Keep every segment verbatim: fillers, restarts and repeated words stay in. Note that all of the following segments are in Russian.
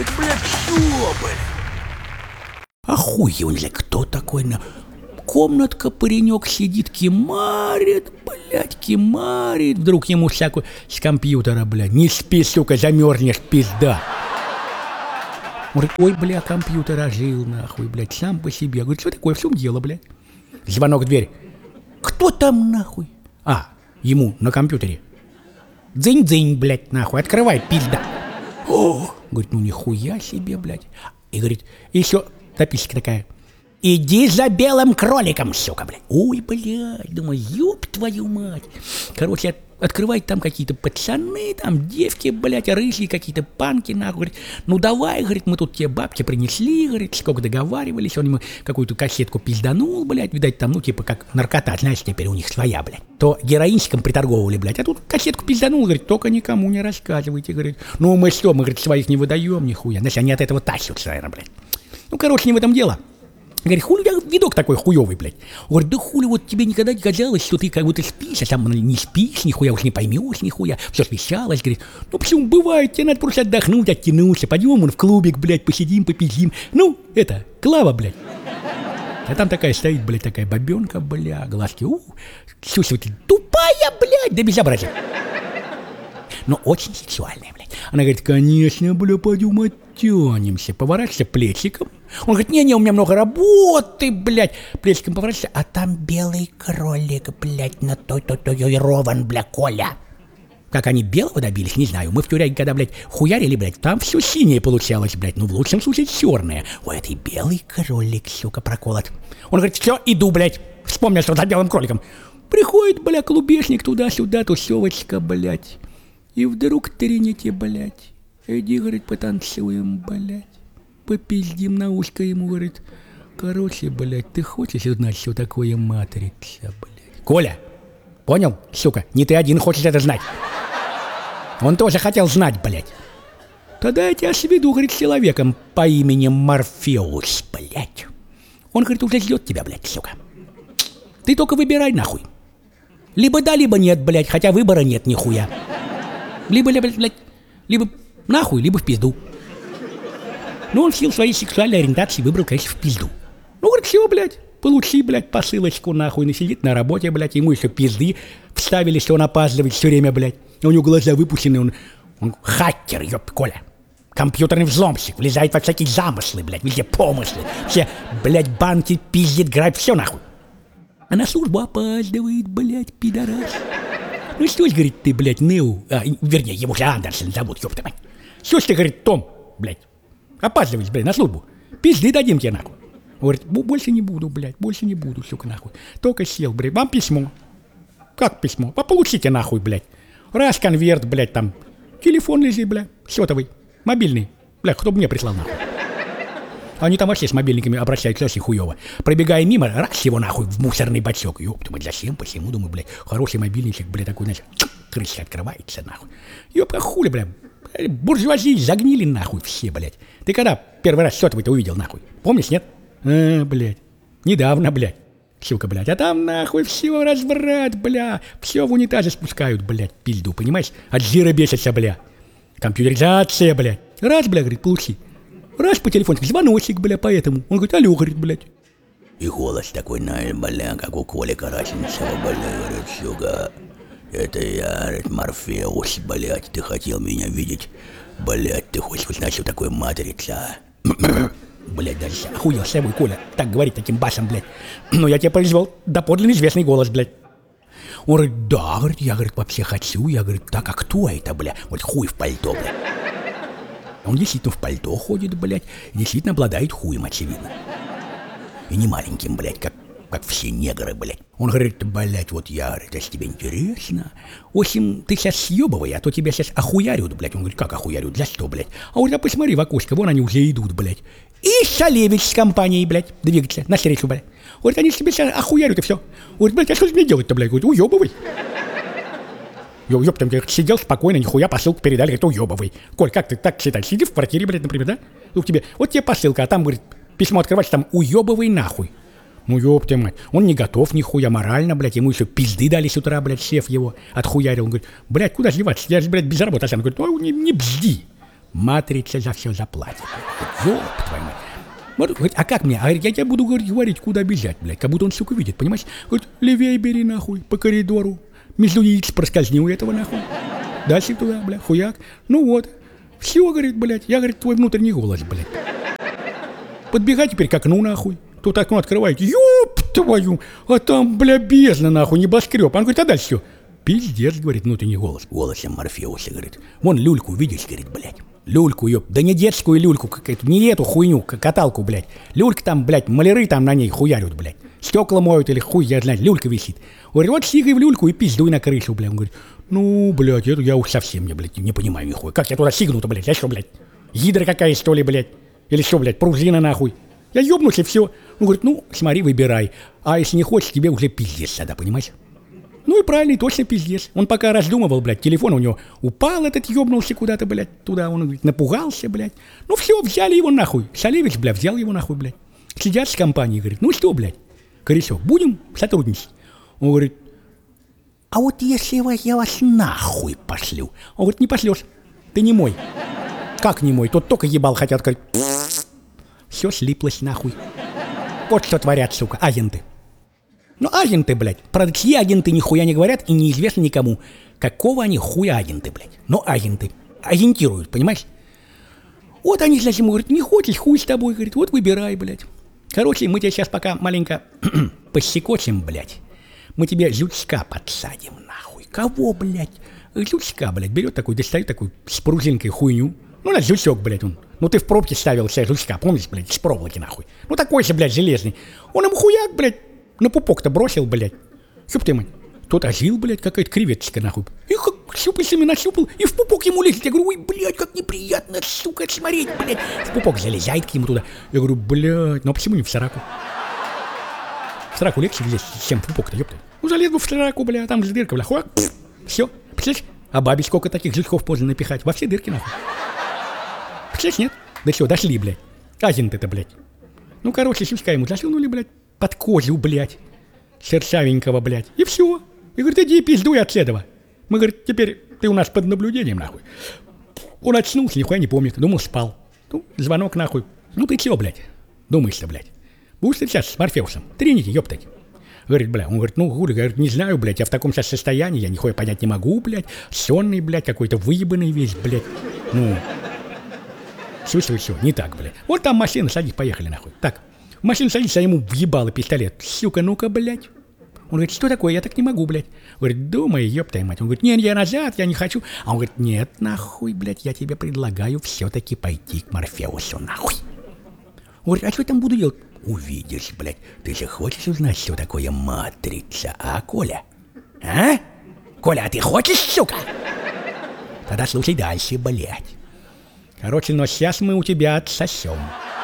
Это, блядь, все, блядь. А хуй он, блядь, кто такой? На... Комнатка, паренек сидит, кимарит, блядь, кимарит. Вдруг ему всякую с компьютера, блядь. Не спи, сука, замерзнешь, пизда. Он говорит, ой, бля, компьютер ожил, нахуй, блядь, сам по себе. Я говорю, что такое, в чем дело, блядь? Звонок в дверь. Кто там, нахуй? А, ему на компьютере. Дзынь-дзынь, блядь, нахуй, открывай, пизда. О, говорит, ну нихуя себе, блядь. И говорит, еще записка такая. Иди за белым кроликом, сука, блядь. Ой, блядь, думаю, ёб твою мать. Короче, от, открывает там какие-то пацаны, там девки, блядь, рыжие какие-то панки, нахуй. Говорит, ну давай, говорит, мы тут тебе бабки принесли, говорит, сколько договаривались. Он ему какую-то кассетку пизданул, блядь, видать, там, ну, типа, как наркота, знаешь, теперь у них своя, блядь. То героинчиком приторговывали, блядь, а тут кассетку пизданул, говорит, только никому не рассказывайте, говорит. Ну, мы что, мы, говорит, своих не выдаем, нихуя. Значит, они от этого тащатся, наверное, блядь. Ну, короче, не в этом дело. Говорит, хули у тебя видок такой хуёвый, блядь. Он говорит, да хули, вот тебе никогда не казалось, что ты как будто спишь, а сам не спишь, нихуя уж не поймешь, нихуя. Все смещалось, говорит, ну почему бывает, тебе надо просто отдохнуть, оттянуться, пойдем вон в клубик, блядь, посидим, попиздим. Ну, это, Клава, блядь. А там такая стоит, блядь, такая бабенка, бля, глазки, у, чувствуете, тупая, блядь, да безобразие. Но очень сексуальная, блядь. Она говорит, конечно, бля, пойдем оттянемся. Поворачивайся плечиком. Он говорит, не-не, у меня много работы, блядь. Плечиком поворачивайся, а там белый кролик, блядь, на той-той-той-рован, бля, Коля. Как они белого добились, не знаю. Мы в тюряге, когда, блядь, хуярили, блядь, там все синее получалось, блядь. Ну, в лучшем случае, черное. Ой, это и белый кролик, сука, проколот. Он говорит, все, иду, блядь. Вспомнил, что за белым кроликом. Приходит, бля, клубешник туда-сюда, тусевочка, блядь. И вдруг тренете, блядь. Иди, говорит, потанцуем, блядь. Попиздим на ушко ему, говорит. Короче, блядь, ты хочешь узнать, что такое матрица, блядь? Коля, понял, сука, не ты один хочешь это знать. Он тоже хотел знать, блядь. Тогда я тебя сведу, говорит, с человеком по имени Морфеус, блядь. Он, говорит, уже ждет тебя, блядь, сука. Ты только выбирай, нахуй. Либо да, либо нет, блядь, хотя выбора нет, нихуя. Либо, блядь, блядь, либо нахуй, либо в пизду. Ну, он в силу своей сексуальной ориентации выбрал, конечно, в пизду. Ну, говорит, все, блядь, получи, блядь, посылочку, нахуй, он сидит на работе, блядь, ему еще пизды вставили, что он опаздывает все время, блядь. У него глаза выпущены, он, он хакер, ёб, Коля. Компьютерный взломщик, влезает во всякие замыслы, блядь, везде помыслы. Все, блядь, банки пиздит, грабит, все нахуй. А на службу опаздывает, блядь, пидорас. Ну что ж, говорит, ты, блядь, Неу, а, вернее, его же Андерсон зовут, ёпта мать. Что ж ты, говорит, Том, блядь, опаздываешь, блядь, на службу. Пизды дадим тебе, нахуй. Говорит, больше не буду, блядь, больше не буду, сука, нахуй. Только сел, блядь, вам письмо. Как письмо? А получите, нахуй, блядь. Раз конверт, блядь, там, телефон лежит, блядь, сотовый, мобильный. Блядь, кто бы мне прислал, нахуй. Они там вообще с мобильниками обращаются очень хуёво. Пробегая мимо, раз его нахуй в мусорный бачок. Ёпта, мать, зачем, почему, думаю, блядь, хороший мобильничек, блядь, такой, знаешь, крышка открывается, нахуй. Ёпта, хули, блядь, буржуазии загнили, нахуй, все, блядь. Ты когда первый раз сотовый-то увидел, нахуй? Помнишь, нет? А, блядь, недавно, блядь, сука, блядь. А там, нахуй, все разврат, бля, все в унитазе спускают, блядь, пизду, понимаешь? От жира бесятся, бля. Компьютеризация, блядь. Раз, бля, говорит, получи. Раз по телефону, звоночек, бля, поэтому. Он говорит, алло, говорит, блядь. И голос такой, наверное, бля, как у Коли Караченцева, бля, говорит, сука, это я, говорит, Морфеус, блядь, ты хотел меня видеть, блядь, ты хочешь узнать, что такое матрица, блядь, даже охуел с собой, Коля, так говорит таким басом, блядь. Но я тебе произвел доподлинно известный голос, блядь. Он говорит, да, говорит, я, говорит, вообще хочу, я, говорит, так, а кто это, бля? Вот хуй в пальто, блядь. Он действительно в пальто ходит, блядь, и действительно обладает хуем, очевидно. И не маленьким, блядь, как, как все негры, блядь. Он говорит, блядь, вот я, говорит, если тебе интересно, в общем, ты сейчас съебывай, а то тебя сейчас охуярют, блядь. Он говорит, как охуярют, за что, блядь? А вот я посмотри в окошко, вон они уже идут, блядь. И Шалевич с компанией, блядь, двигается навстречу, блядь. Говорит, они тебе сейчас охуярят и все. Говорит, блядь, а что мне делать-то, блядь? Говорит, уебывай. Ёб, там я сидел спокойно, нихуя посылку передали, говорит, уебывай. Коль, как ты так считаешь? Сиди в квартире, блядь, например, да? Ну, тебе, вот тебе посылка, а там, говорит, письмо открываешь, там уебывай нахуй. Ну, ёб ты мать, он не готов нихуя морально, блядь, ему еще пизды дали с утра, блядь, шеф его отхуярил. Он говорит, блядь, куда деваться? Я же, блядь, без работы. А он говорит, ой, не, не бзди. матрица за все заплатит. Ёб твою мать. Вот, говорит, а как мне? А я тебе буду говорить, говорить, куда бежать, блядь, как будто он, сука, видит, понимаешь? Говорит, левее бери, нахуй, по коридору, между яиц проскользни у этого, нахуй. Дальше туда, блядь, хуяк. Ну вот, все, говорит, блядь, я, говорит, твой внутренний голос, блядь. Подбегай теперь к окну, нахуй. Тут окно открываете, ёб твою, а там, бля, бездна, нахуй, небоскреб. Он говорит, а дальше все. Пиздец, говорит, внутренний голос. Голосом Морфеуса, говорит. Вон люльку видишь, говорит, блядь. Люльку, ёб. Да не детскую люльку какую-то, не эту хуйню, каталку, блядь. Люлька там, блядь, маляры там на ней хуярят, блядь. Стекла моют или хуй, я знаю, люлька висит. Говорит, вот сигай в люльку и пиздуй на крышу, блядь. Он говорит, ну, блядь, это я уж совсем, не, блядь, не понимаю нихуя. Как я туда сигну-то, блядь, я что, блядь? Гидра какая, что ли, блядь? Или что, блядь, пружина нахуй? Я ёбнусь и все. Он говорит, ну, смотри, выбирай. А если не хочешь, тебе уже пиздец тогда, понимаешь? Ну и правильно, и точно пиздец. Он пока раздумывал, блядь, телефон у него упал этот, ёбнулся куда-то, блядь, туда. Он, говорит, напугался, блядь. Ну все, взяли его нахуй. Салевич, блядь, взял его нахуй, блядь. Сидят с компанией, говорит, ну что, блядь, Коресок, будем сотрудничать? Он говорит, а вот если я вас нахуй пошлю? Он говорит, не пошлешь, ты не мой. Как не мой? Тут только ебал хотят, говорит. Все слиплось нахуй. Вот что творят, сука, агенты. Ну, агенты, блядь. Правда, чьи агенты нихуя не говорят и неизвестно никому. Какого они хуя агенты, блядь. Ну, агенты. Агентируют, понимаешь? Вот они, значит, ему говорят, не хочешь, хуй с тобой, говорит, вот выбирай, блядь. Короче, мы тебя сейчас пока маленько посекочем, блядь. Мы тебе жучка подсадим, нахуй. Кого, блядь? Жучка, блядь, берет такой, достает такую с пружинкой хуйню. Ну, на жучок, блядь, он. Ну, ты в пробке ставил себе жучка, помнишь, блядь, с проволоки, нахуй. Ну, такой же, блядь, железный. Он ему хуяк, блядь, на пупок-то бросил, блядь. Ёб ты мать. Тот ожил, блядь, какая-то креветочка, нахуй. И как щупальцами нащупал, и в пупок ему лезет. Я говорю, ой, блядь, как неприятно, сука, смотреть, блядь. В пупок залезает к нему туда. Я говорю, блядь, ну а почему не в сраку? В сраку легче влезть, чем в пупок-то, ёпта. Ну, залез бы в сраку, блядь, там же дырка, бля, хуак. Все, представляешь? А бабе сколько таких жучков поздно напихать? Во все дырки, нахуй. Представляешь, нет? Да что, дошли, блядь. Агент-то, блядь. Ну, короче, щучка ему засунули, блядь, под кожу, блядь. Шершавенького, блядь. И все. И говорит, иди пиздуй от этого. Мы, говорит, теперь ты у нас под наблюдением, нахуй. Он очнулся, нихуя не помнит. Думал, спал. Ну, звонок, нахуй. Ну, ты чего, блядь? Думаешь-то, блядь. Будешь сейчас с Морфеусом? Тринити, ёптать. Говорит, бля, он говорит, ну, хули, говорит, не знаю, блядь, я в таком сейчас состоянии, я нихуя понять не могу, блядь. Сонный, блядь, какой-то выебанный весь, блядь. Ну, слышь, все, не так, блядь. Вот там машина, садись, поехали, нахуй. Так, в машину садись, а ему въебало пистолет. Сука, ну-ка, блядь. Он говорит, что такое, я так не могу, блядь. Говорит, думай, ёпта мать. Он говорит, нет, я назад, я не хочу. А он говорит, нет, нахуй, блядь, я тебе предлагаю все-таки пойти к Морфеусу, нахуй. Он говорит, а что я там буду делать? Увидишь, блядь. Ты же хочешь узнать, что такое матрица, а, Коля? А? Коля, а ты хочешь, сука? Тогда слушай дальше, блядь. Короче, но сейчас мы у тебя отсосем.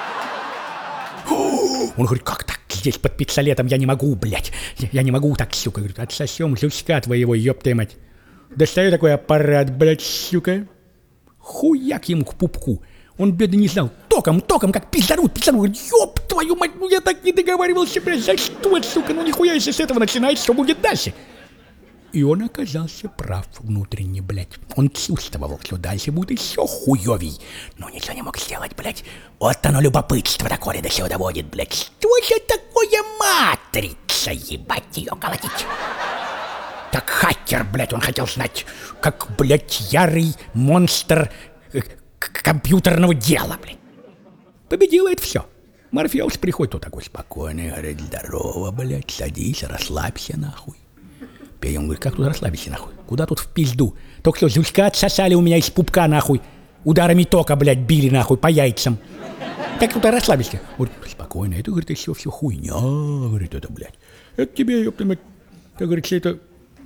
Он говорит, как так? Здесь под пистолетом я не могу, блядь. Я, я не могу так, сука. Говорит, отсосем жучка твоего, ёпта мать. Достаю такой аппарат, блядь, сука. Хуяк ему к пупку. Он, бедный, не знал. Током, током, как пиздарут, пиздарут. Говорит, ёб твою мать, ну я так не договаривался, блядь. За что, сука? Ну нихуя, если с этого начинается, что будет дальше? И он оказался прав внутренне, блядь. Он чувствовал, что дальше будет еще хуёвей. Но ничего не мог сделать, блядь. Вот оно любопытство такое до сюда доводит, блядь. Что же такое матрица, ебать ее колотить? Как хакер, блядь, он хотел знать. Как, блядь, ярый монстр э, компьютерного дела, блядь. Победило это все. Морфеус приходит, тут такой спокойный, говорит, здорово, блядь, садись, расслабься, нахуй. Он говорит, как тут расслабиться, нахуй? Куда тут в пизду? Только что жучка отсосали у меня из пупка, нахуй. Ударами тока, блядь, били, нахуй, по яйцам. Как тут расслабиться? Говорит, спокойно, это, говорит, все, все хуйня, говорит, это, блядь. Это тебе, ёпта мать, как говорится, это...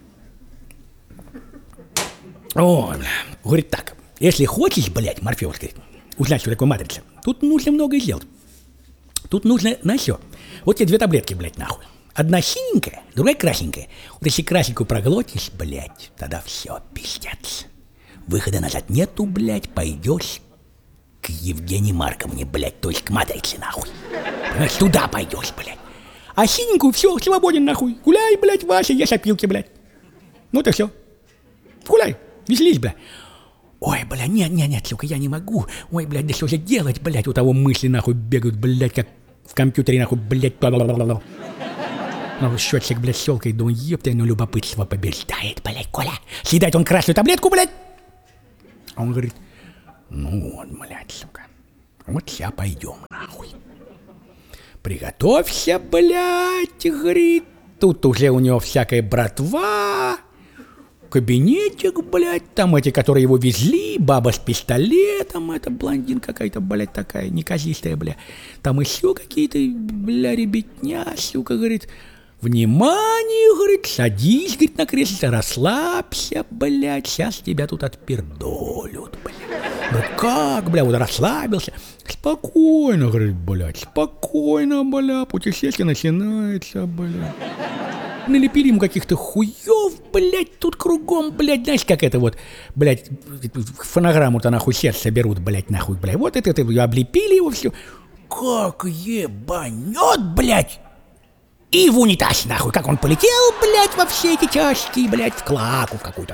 О, бля. Говорит, так, если хочешь, блядь, Морфеус, говорит, узнать, что такое матрица, тут нужно многое сделать. Тут нужно, на все. Вот тебе две таблетки, блядь, нахуй. Одна синенькая, другая красненькая. Вот если красненькую проглотишь, блядь, тогда все, пиздец. Выхода назад нету, блядь, пойдешь к Евгении Марковне, блядь, то есть к матрице, нахуй. Понимаешь, туда пойдешь, блядь. А синенькую, все, свободен, нахуй. Гуляй, блядь, Вася, ешь опилки, блядь. Ну-то все. Гуляй, веселись, блядь. Ой, бля, нет, нет, нет, сука, я не могу. Ой, блядь, да что же делать, блядь, у того мысли нахуй бегают, блядь, как в компьютере нахуй, блядь. Ну, счетчик, блядь, щелкает, думаю, епта, ну любопытство побеждает, блядь, Коля. Съедает он красную таблетку, блядь. А он говорит, ну вот, блядь, сука, вот сейчас пойдем, нахуй. Приготовься, блядь, говорит. Тут уже у него всякая братва. Кабинетик, блядь, там эти, которые его везли, баба с пистолетом, это блондин какая-то, блядь, такая, неказистая, бля. Там еще какие-то, бля, ребятня, сука, говорит, внимание, говорит, садись, говорит, на кресло, расслабься, блядь, сейчас тебя тут отпердолют, блядь. Ну как, бля, вот расслабился, спокойно, говорит, блядь, спокойно, бля, путешествие начинается, бля. Налепили ему каких-то хуев, блядь, тут кругом, блядь, знаешь, как это вот, блядь, фонограмму-то нахуй сердце берут, блядь, нахуй, блядь, вот это, это облепили его все, как ебанет, блядь, и в унитаз, нахуй, как он полетел, блядь, во все эти части, блядь, в клаку в какую-то.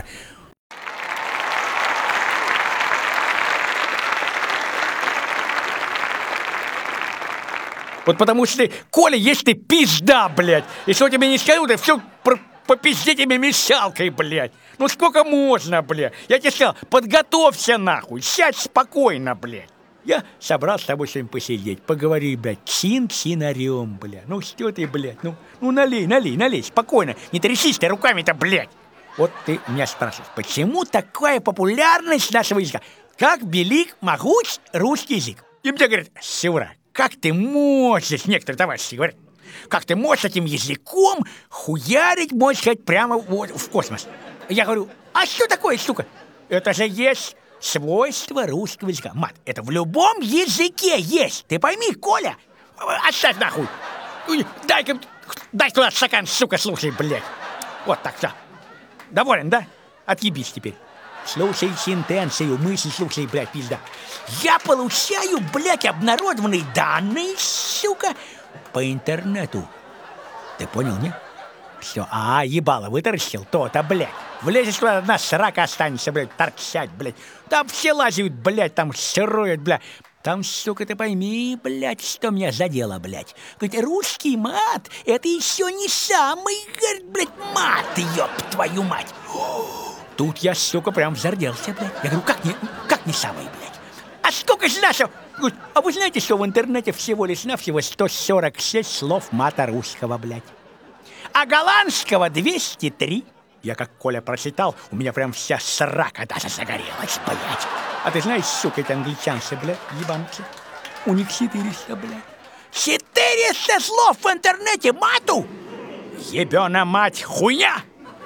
Вот потому что ты, Коля, есть ты пизда, блядь. И что тебе не скажу, ты все по пизде тебе мешалкой, блядь. Ну сколько можно, блядь? Я тебе сказал, подготовься нахуй, сядь спокойно, блядь. Я собрался с тобой сегодня посидеть, поговори, блядь, чин-чинарем, блядь. Ну что ты, блядь, ну, ну налей, налей, налей, спокойно. Не трясись ты руками-то, блядь. Вот ты меня спрашиваешь, почему такая популярность нашего языка? Как велик, могуч русский язык? И мне говорят, Севра, как ты можешь, некоторые товарищи говорят, как ты можешь этим языком хуярить, можно сказать, прямо вот в космос? Я говорю, а что такое, сука? Это же есть свойство русского языка. Мат, это в любом языке есть. Ты пойми, Коля, оставь нахуй. Дай-ка, дай туда стакан, сука, слушай, блядь. Вот так, все. Доволен, да? Отъебись теперь. Слушай сентенцию, мысль, слушай, блядь, пизда. Я получаю, блядь, обнародованные данные, сука, по интернету. Ты понял, не? Все, а, ебало, вытаращил то-то, блядь. Влезешь туда, одна срака останется, блядь, торчать, блядь. Там все лазят, блядь, там сыроют, блядь. Там, сука, ты пойми, блядь, что меня задело, блядь. Говорит, русский мат, это еще не самый, говорит, блядь, мат, ёб твою мать. Тут я, сука, прям зарделся, блядь. Я говорю, как не, как не самый, блядь? А сколько же нашего? Говорит, а вы знаете, что в интернете всего лишь навсего сто сорок шесть слов мата русского, блядь? А голландского двести три. Я как Коля прочитал, у меня прям вся срака даже загорелась, блядь. А ты знаешь, сука, эти англичанцы, блядь, ебанцы? У них четыреста, блядь. четыреста слов в интернете мату! Ебена мать, хуйня!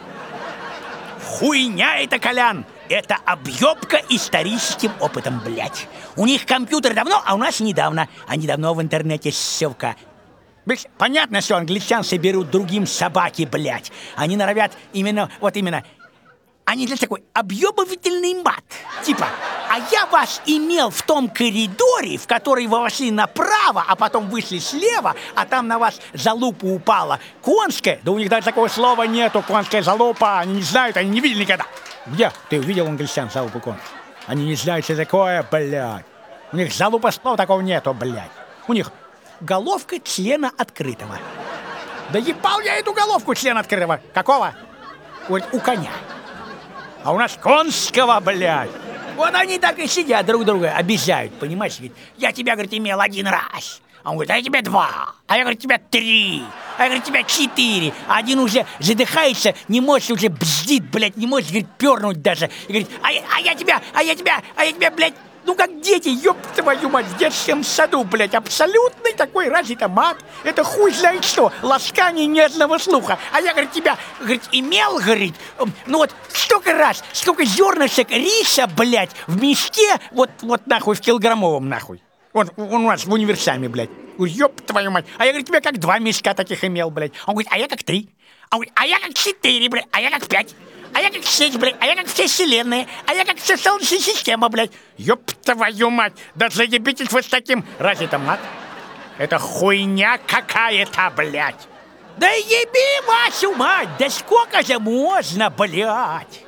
Хуйня это, Колян! Это объебка историческим опытом, блядь. У них компьютер давно, а у нас недавно. А недавно в интернете, сука. Понятно, что англичанцы берут другим собаки, блядь. Они норовят именно, вот именно... Они для такой объебывательный мат. Типа, а я вас имел в том коридоре, в который вы вошли направо, а потом вышли слева, а там на вас залупа упала. Конская? Да у них даже такого слова нету, конская залупа. Они не знают, они не видели никогда. Где? Ты увидел англичан залупу конскую? Они не знают, что такое, блядь. У них залупа слова такого нету, блядь. У них головка члена открытого. Да ебал я эту головку члена открытого. Какого? Вот у коня. А у нас конского, блядь. Вот они так и сидят, друг друга обижают, понимаешь? Говорит, я тебя, говорит, имел один раз. А он говорит, а я тебя два. А я, говорит, тебя три. А я, говорит, тебя четыре. А один уже задыхается, не может, уже бздит, блядь, не может, говорит, пернуть даже. И говорит, а, я- а я тебя, а я тебя, а я тебя, блядь, ну как дети, ёб твою мать, в детском саду, блядь, абсолютный такой, разве это мат? Это хуй знает что, ласкание нежного слуха. А я, говорит, тебя, говорит, имел, говорит, ну вот столько раз, сколько зернышек риса, блядь, в мешке, вот, вот нахуй, в килограммовом нахуй. Вот у нас в универсаме, блядь. Ёб твою мать. А я, говорит, тебя как два мешка таких имел, блядь. Он говорит, а я как три. А он говорит, а я как четыре, блядь, а я как пять. А я как сеть, блядь, а я как все вселенные, а я как вся солнечная система, блядь. Ёб твою мать, да заебитесь вы с таким. Разве это мат? Это хуйня какая-то, блядь. Да еби вашу мать, да сколько же можно, блядь.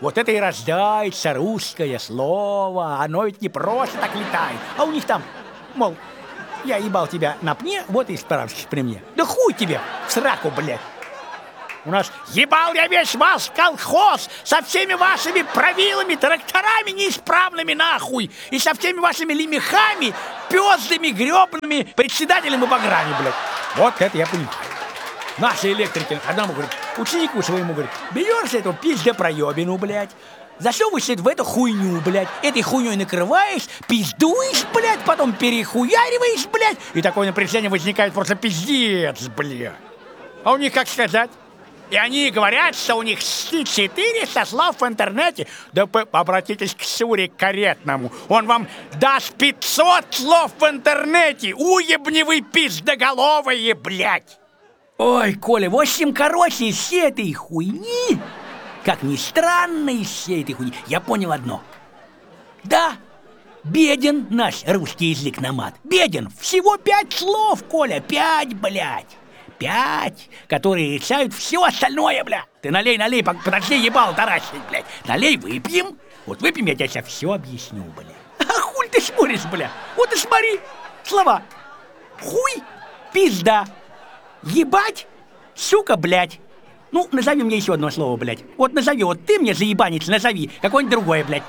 Вот это и рождается русское слово. Оно ведь не просто так летает. А у них там, мол, я ебал тебя на пне, вот и справишься при мне. Да хуй тебе в сраку, блядь. У нас ебал я весь вас колхоз со всеми вашими правилами, тракторами неисправными нахуй. И со всеми вашими лемехами, пёздами, грёбаными председателями баграми, блядь. Вот это я понимаю. Наши электрики одному говорят, ученику своему говорят, берешь эту пиздопроёбину, блядь, засовываешься в эту хуйню, блядь, этой хуйней накрываешь, пиздуешь, блядь, потом перехуяриваешь, блядь, и такое напряжение возникает просто пиздец, блядь. А у них как сказать? И они говорят, что у них четыреста слов в интернете. Да обратитесь к Суре Каретному. Он вам даст пятьсот слов в интернете. Уебни вы пиздоголовые, блядь. Ой, Коля, в общем, короче, из всей этой хуйни, как ни странно, из всей этой хуйни, я понял одно. Да, беден наш русский язык на мат. Беден. Всего пять слов, Коля, пять, блядь. Пять, которые решают все остальное, бля. Ты налей, налей, подожди, ебал таращить, блядь. Налей, выпьем. Вот выпьем, я тебе сейчас все объясню, бля. А хуй ты смотришь, бля. Вот и смотри. Слова. Хуй, пизда. Ебать, сука, блядь. Ну, назови мне еще одно слово, блядь. Вот назови, вот ты мне заебанец, назови. Какое-нибудь другое, блядь.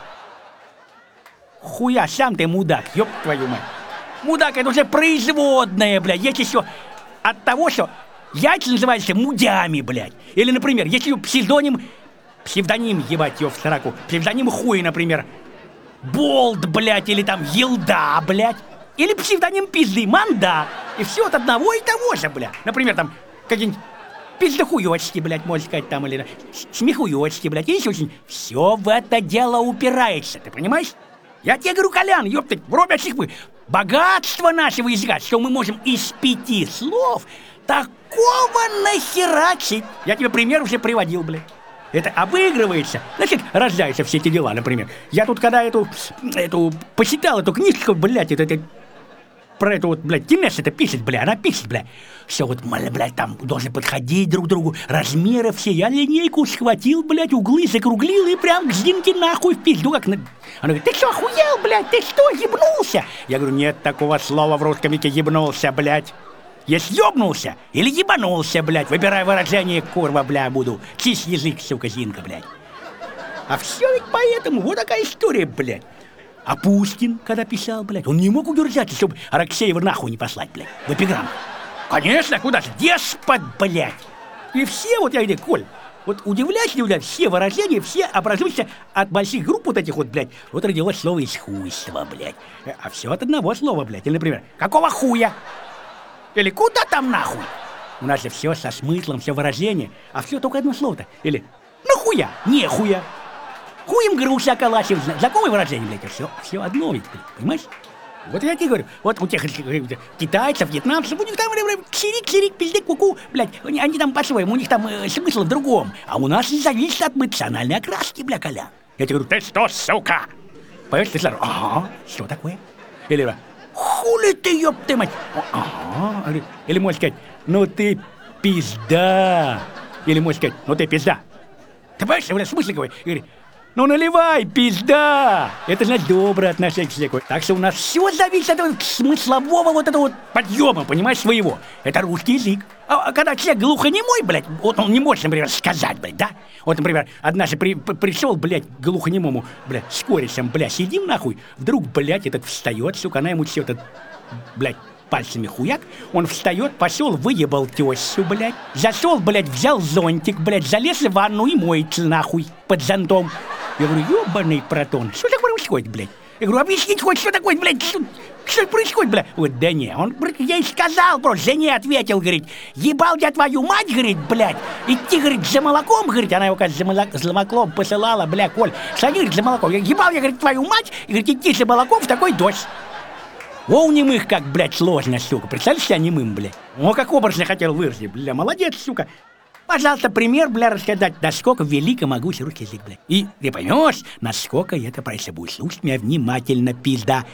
Хуя, сам ты мудак, ёб твою мать. Мудак, это уже производное, блядь. Есть еще... От того, что яйца называются мудями, блядь. Или, например, если псевдоним, псевдоним, ебать его в сраку, псевдоним хуй, например, болт, блядь, или там елда, блядь. Или псевдоним пизды, манда. И все от одного и того же, блядь. Например, там, какие-нибудь пиздохуёчки, блядь, можно сказать, там, или смехуёчки, блядь. Есть очень... Все в это дело упирается, ты понимаешь? Я тебе говорю, Колян, ёптать, вроде вы... Богатство нашего языка, что мы можем из пяти слов такого нахерачить. Я тебе пример уже приводил, блядь. Это обыгрывается. Значит, рождаются все эти дела, например. Я тут, когда эту, эту почитал эту книжку, блядь, это, это, про эту вот, блядь, Тинес это пишет, блядь, она пишет, блядь. Все вот, блядь, там должны подходить друг к другу, размеры все. Я линейку схватил, блядь, углы закруглил и прям к Зинке нахуй в пизду, как на... Она говорит, ты что, охуел, блядь, ты что, ебнулся? Я говорю, нет такого слова в русском языке, ебнулся, блядь. Есть ебнулся или ебанулся, блядь, выбирай выражение, курва, бля, буду. Чисть язык, сука, Зинка, блядь. А все ведь поэтому, вот такая история, блядь. А Пушкин, когда писал, блядь, он не мог удержаться, чтобы Алексеева нахуй не послать, блядь, в эпиграмму. Конечно, куда же, деспот, блядь. И все, вот я говорю, Коль, вот удивляйся, удивляйся, все выражения, все образуются от больших групп вот этих вот, блядь. Вот родилось слово из хуйства, блядь. А все от одного слова, блядь. Или, например, какого хуя? Или куда там нахуй? У нас же все со смыслом, все выражение, а все только одно слово-то. Или нахуя, нехуя. Хуем груша околачивать. Знакомое выражение, блядь, все, все одно ведь, понимаешь? Вот я тебе говорю, вот у тех китайцев, вьетнамцев, у них там ксирик-ксирик, пиздек, куку, блядь, они там по-своему, у них там э, смысл в другом. А у нас зависит от эмоциональной окраски, бля, Коля. Я тебе говорю, ты что, сука? Понимаешь, ты сразу, ага, что такое? Или, хули ты, ёб ты мать? Ага, или, или можешь сказать, ну ты пизда. Или можешь сказать, ну ты пизда. Ты понимаешь, бля, смысл какой? Говорит, ну наливай, пизда! Это значит доброе отношение к человеку. Так что у нас все зависит от этого смыслового вот этого вот подъема, понимаешь, своего. Это русский язык. А, а когда человек глухонемой, блядь, вот он не может, например, сказать, блядь, да? Вот, например, однажды при, при, пришел, блядь, к глухонемому, блядь, с корешем, блядь, сидим нахуй, вдруг, блядь, этот встает, сука, она ему все этот, блядь, пальцами хуяк, он встает, пошел, выебал тещу, блядь, зашел, блядь, взял зонтик, блядь, залез в ванну и моется нахуй под зонтом. Я говорю, ёбаный протон, что такое происходит, блядь? Я говорю, объяснить хоть, что такое, блядь, что, что происходит, блядь? Вот, да не, он, я и сказал просто, жене ответил, говорит, ебал я твою мать, говорит, блядь, идти, говорит, за молоком, говорит, она его, кажется, за, молок, за молоком посылала, блядь, Коль, сходи, говорит, за молоком. Я ебал я, говорит, твою мать, и, говорит, идти за молоком в такой дождь. О, у немых как, блядь, сложно, сука, представь себя немым, блядь. О, как образно хотел выразить, бля, молодец, сука. Пожалуйста, пример, бля, рассказать, насколько велико могучий русский язык, бля. И ты поймешь, насколько это проще будет. Слушай меня внимательно, пизда.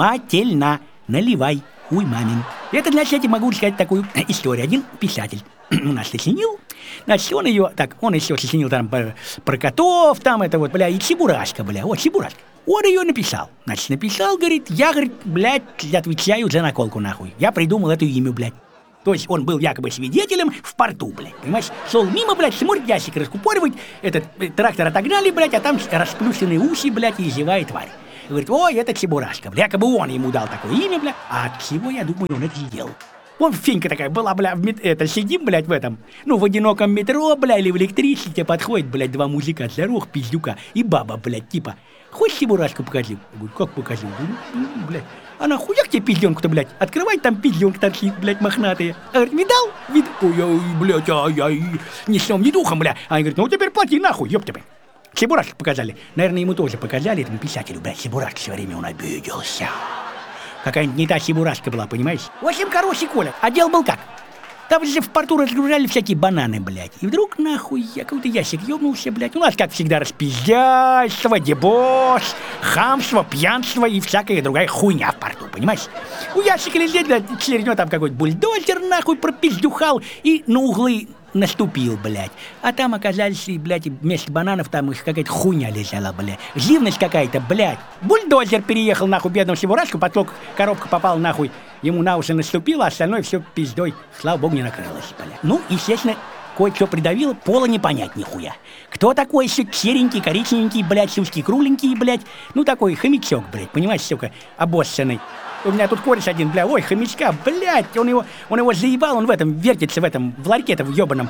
Внимательно. Наливай, хуй мамин. Это, значит, я тебе могу сказать такую историю. Один писатель у нас сочинил. Значит, он ее, так, он еще сочинил там про, про котов, там это вот, бля, и Чебурашка, бля, вот Чебурашка. Он ее написал. Значит, написал, говорит, я, говорит, блядь, отвечаю за наколку, нахуй. Я придумал это имя, блядь. То есть он был якобы свидетелем в порту, блядь, понимаешь? Шел мимо, блядь, смотрит, ящик раскупоривать, этот трактор отогнали, блядь, а там расплющенные уши, блядь, и зевает тварь. Говорит, ой, это Чебурашка, бля, якобы он ему дал такое имя, бля, а от чего, я думаю, он это сделал. Вон фенька такая была, бля, в мет... это, сидим, блядь, в этом, ну, в одиноком метро, бля, или в электричестве, подходит, блядь, два мужика, здоровых пиздюка, и баба, блядь, типа, хочешь Чебурашку покажи? Я говорю, как покажи? Говорю, ну, блядь, а нахуй, як тебе пизденку-то, блядь? Открывай, там пизденка торчит, блядь, мохнатые. А говорит, видал? Видал? Ой, ой, блядь, ай-яй, ни сном, ни духом, бля. А они говорят, ну, теперь плати нахуй, ёб тебя. Чебурашку показали. Наверное, ему тоже показали, этому писателю, блядь, Чебурашка все время он обиделся. Какая-нибудь не та Чебурашка была, понимаешь? В общем, короче, Коля, а дело был как? Там же в порту разгружали всякие бананы, блядь. И вдруг, нахуй, я какой-то ящик ёбнулся, блядь. У нас, как всегда, распиздяйство, дебош, хамство, пьянство и всякая другая хуйня в порту, понимаешь? У ящика лежит, блядь, через там какой-то бульдозер, нахуй, пропиздюхал и на углы наступил, блядь. А там оказались, блядь, вместо бананов там их какая-то хуйня лежала, блядь. Живность какая-то, блядь. Бульдозер переехал, нахуй, бедного Чебурашку, потом коробка попала, нахуй, ему на уши наступила, а остальное все пиздой, слава богу, не накрылось, блядь. Ну, естественно, кое-что придавило, пола не понять нихуя. Кто такой еще серенький, коричневенький, блядь, сюшки кругленькие, блядь. Ну, такой хомячок, блядь, понимаешь, сука, обоссанный. У меня тут кореш один, бля, ой, хомячка, блядь, он его, он его заебал, он в этом, вертится в этом, в ларьке-то в ёбаном.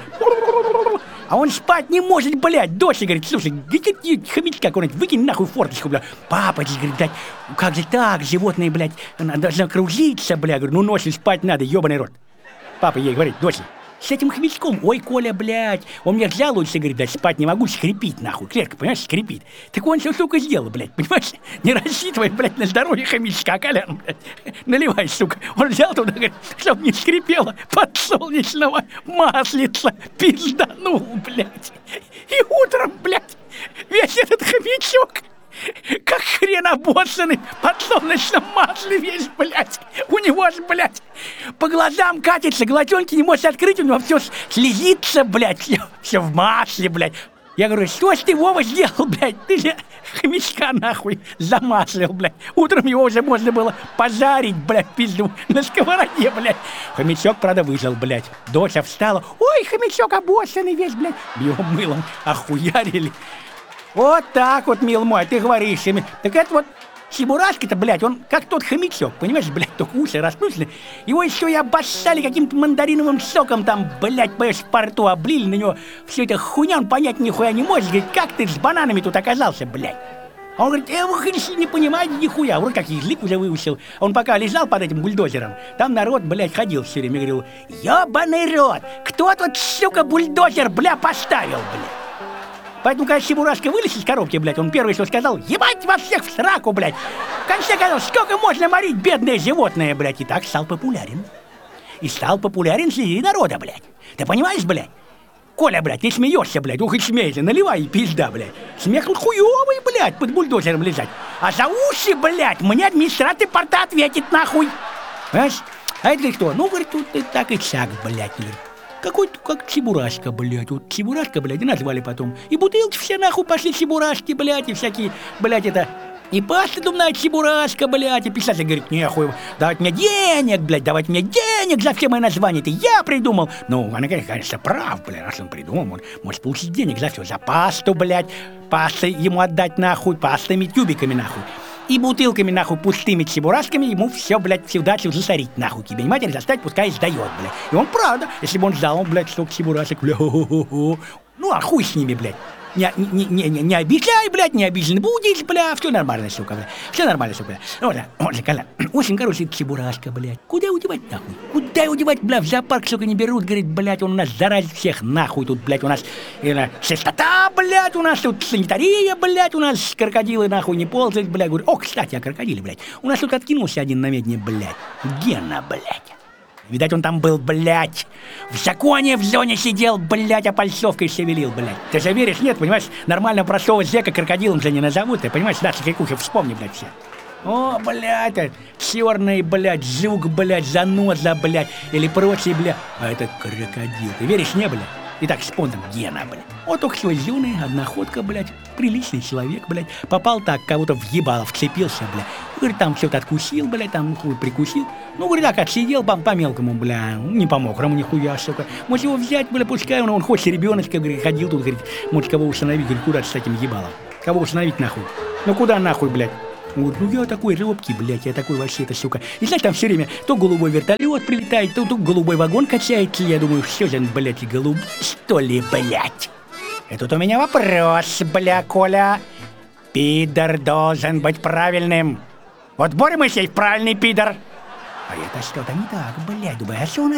А он спать не может, блядь. Дочь говорит, слушай, где хомячка какой-нибудь, выкинь нахуй форточку, бля. Папа, говорит, блядь, как же так, животные, блядь, она должна кружиться, бля. Говорю, ну ночью спать надо, ёбаный рот. Папа ей говорит, дочь, с этим хомячком, ой, Коля, блядь, он мне жалуется, говорит, да спать не могу, скрипит, нахуй, клетка, понимаешь, скрипит. Так он все, сука, сделал, блядь, понимаешь, не рассчитывай, блядь, на здоровье хомячка, Колян, блядь, наливай, сука. Он взял туда, говорит, чтоб не скрипело, подсолнечного маслица пизданул, блядь. И утром, блядь, весь этот хомячок, как хрен обоссанный, под солнечном масле весь, блядь. У него ж, блядь, по глазам катится, глазенки не может открыть, у него все слезится, блядь, все, все в масле, блядь. Я говорю, что ж ты, Вова, сделал, блядь? Ты же хомячка, нахуй, замаслил, блядь. Утром его уже можно было пожарить, блядь, пизду, на сковороде, блядь. Хомячок, правда, выжил, блядь. Доча встала, ой, хомячок обоссанный весь, блядь. Его мылом охуярили. Вот так вот, мил мой, ты говоришь ими. Так это вот Чебурашка-то, блядь, он как тот хомячок, понимаешь, блядь, только уши расплющены. Его еще и обоссали каким-то мандариновым соком там, блядь, понимаешь, в порту облили на него. Все это хуйня, он понять нихуя не может. Говорит, как ты с бананами тут оказался, блядь? А он говорит, э, вы не понимаете нихуя. Вроде как язык уже выучил. Он пока лежал под этим бульдозером, там народ, блядь, ходил все время, говорил, ёбаный рот, кто тут, сука, бульдозер, бля, поставил, блядь? Поэтому, когда Чебурашка вылез из коробки, блядь, он первый, что сказал, ебать вас всех в сраку, блядь. В конце концов, сколько можно морить бедное животное, блядь. И так стал популярен. И стал популярен среди народа, блядь. Ты понимаешь, блядь? Коля, блядь, ты смеешься, блядь, ух и смеешься, наливай, пизда, блядь. Смех тут хуёвый, блядь, под бульдозером лежать. А за уши, блядь, мне администратор порта ответит, нахуй. Понимаешь? А это кто? Ну, говорит, тут и так и сяк, блядь, говорит. Какой-то как Чебурашка, блядь. Вот Чебурашка, блядь, и назвали потом. И бутылки все нахуй пошли Чебурашки, блядь, и всякие, блядь, это... И паста думная Чебурашка, блядь, и писатель говорит, нехуй, давать мне денег, блядь, давать мне денег за все мои названия, это я придумал. Ну, она, конечно, прав, блядь, раз он придумал, он может получить денег за все, за пасту, блядь, пасты ему отдать нахуй, пастами, тюбиками нахуй. И бутылками, нахуй, пустыми Чебурашками ему все, блядь, всю дачу засорить, нахуй. Тебе матери заставить, пускай сдает, блядь. И он правда, если бы он сдал, он, блядь, столько Чебурашек, бля, хо-хо-хо. Ну, а хуй с ними, блядь. Не, не, не, не, не обижай, блядь, не обижен будешь, бля, все нормально, сука, бля. Все нормально, сука, бля. Вот, вот же, Коля, очень, короче, Чебурашка, блядь. Куда удевать, нахуй? Куда удевать, бля, в зоопарк, сука, не берут, говорит, блядь, он у нас заразит всех, нахуй, тут, блядь, у нас э, чистота, блядь, у нас тут санитария, блядь, у нас крокодилы, нахуй, не ползают, блядь. Говорю, о, кстати, о крокодиле, блядь. У нас тут откинулся один на медне, блядь. Гена, блядь. Видать, он там был, блядь, в законе в зоне сидел, блядь, а пальцовкой шевелил, блядь. Ты же веришь? Нет, понимаешь, нормально простого зэка крокодилом же не назовут, ты понимаешь, да, кликухи, вспомни, блядь, все. О, блядь, черный, блядь, жук, блядь, заноза, блядь, или прочий, блядь. А это крокодил. Ты веришь, не, блядь? Итак, спонтан Гена, блядь. Вот только что зеленый, одноходка, блядь, приличный человек, блядь. Попал так, кого-то въебало, вцепился, блядь. Говорит, там что-то откусил, блядь, там хуй прикусил. Ну, говорит, так, отсидел по, по мелкому, бля, не по мокрому нихуя, сука. Может его взять, бля, пускай он, он хочет ребеночка, говорит, ходил тут, говорит, может кого установить, говорит, куда с этим ебалом? Кого установить нахуй? Ну куда нахуй, блядь? Он говорит, ну я такой робкий, блядь, я такой вообще, это, сука. И знаешь, там все время то голубой вертолет прилетает, то, то голубой вагон качается. Я думаю, все же, блядь, и голубь, что ли, блядь? И тут у меня вопрос, бля, Коля. Пидор должен быть правильным. Вот Боря Моисеев правильный пидор. А это что-то не так, блядь, думаю, а что он